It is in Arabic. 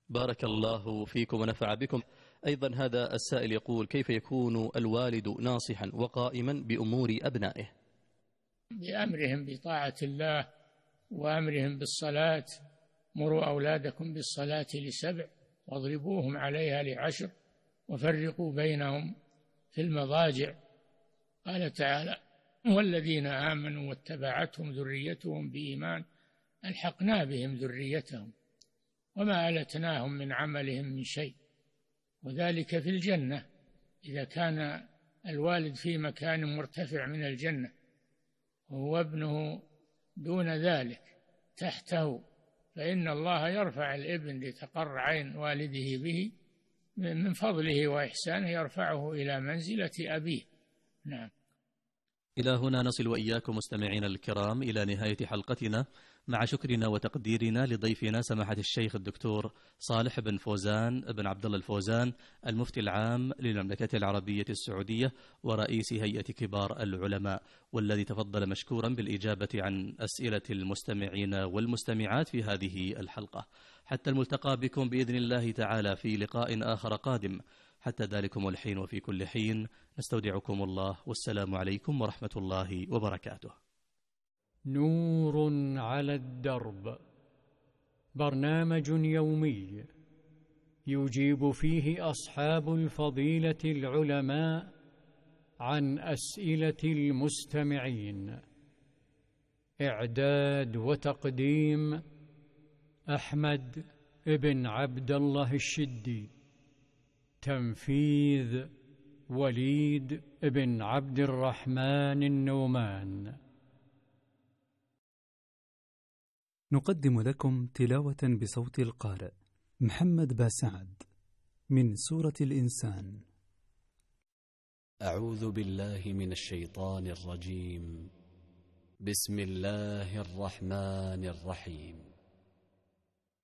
بارك الله فيكم ونفع بكم. أيضا هذا السائل يقول: كيف يكون الوالد ناصحا وقائما بأمور أبنائه؟ بأمرهم بطاعة الله وأمرهم بالصلاة. مروا أولادكم بالصلاة ل7 واضربوهم عليها ل10 وفرقوا بينهم في المضاجع. قال تعالى: والذين آمنوا واتبعتهم ذريتهم بإيمان ألحقنا بهم ذريتهم وما ألتناهم من عملهم من شيء. وذلك في الجنة إذا كان الوالد في مكان مرتفع من الجنة وهو ابنه دون ذلك تحته، فإن الله يرفع الابن لتقر عين والده به من فضله وإحسانه، يرفعه إلى منزلة أبيه. نعم. إلى هنا نصل وإياكم مستمعينا الكرام إلى نهاية حلقتنا، مع شكرنا وتقديرنا لضيفنا سماحة الشيخ الدكتور صالح بن فوزان بن عبد الله الفوزان، المفتي العام للمملكة العربية السعودية ورئيس هيئة كبار العلماء، والذي تفضل مشكورا بالإجابة عن أسئلة المستمعين والمستمعات في هذه الحلقة. حتى الملتقى بكم بإذن الله تعالى في لقاء آخر قادم. حتى ذلكم الحين وفي كل حين نستودعكم الله، والسلام عليكم ورحمة الله وبركاته. نور على الدرب، برنامج يومي يجيب فيه أصحاب الفضيلة العلماء عن أسئلة المستمعين. إعداد وتقديم أحمد بن عبد الله الشدي. تنفيذ وليد بن عبد الرحمن النومان. نقدم لكم تلاوة بصوت القارئ محمد باسعد من سورة الإنسان. أعوذ بالله من الشيطان الرجيم. بسم الله الرحمن الرحيم.